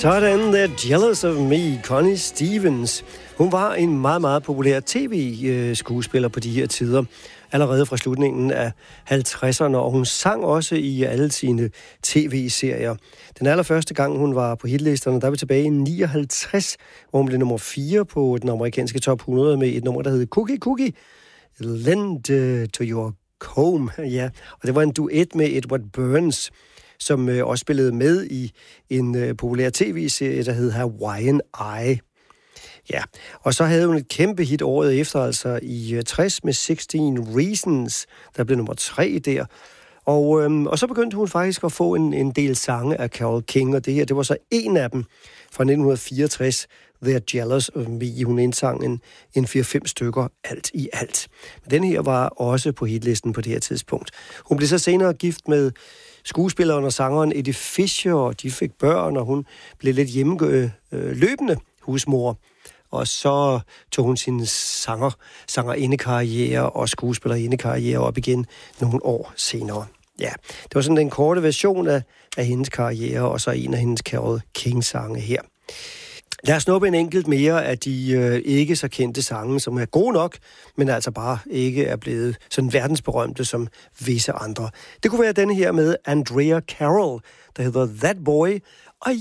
Sådan, They're Jealous of Me, Connie Stevens. Hun var en meget, meget populær tv-skuespiller på de her tider, allerede fra slutningen af 50'erne, og hun sang også i alle sine tv-serier. Den allerførste gang, hun var på hitlisterne, der var tilbage i 59, hvor hun blev nummer 4 på den amerikanske top 100 med et nummer, der hed Cookie Cookie, Lend to Your Comb. Ja, og det var en duet med Edward Burns, som også spillede med i en populær tv-serie, der hed Hawaiian Eye. Ja, og så havde hun et kæmpe hit året efter, altså i 60 med 16 Reasons, der blev nummer 3 der. Og så begyndte hun faktisk at få en del sange af Carole King, og det var så en af dem fra 1964, They're Jealous of Me. Hun indsang en 4-5 stykker alt i alt. Men den her var også på hitlisten på det her tidspunkt. Hun blev så senere gift med skuespilleren og sangeren Eddie Fisher, og de fik børn, og hun blev lidt løbende husmor. Og så tog hun sin sangerinde-karriere og skuespillerinde-karriere op igen nogle år senere. Ja, det var sådan den korte version af hendes karriere, og så en af hendes Carole King-sange her. Lad os snuppe en enkelt mere af de ikke så kendte sange, som er gode nok, men altså bare ikke er blevet sådan verdensberømte som visse andre. Det kunne være denne her med Andrea Carroll, der hedder That Boy,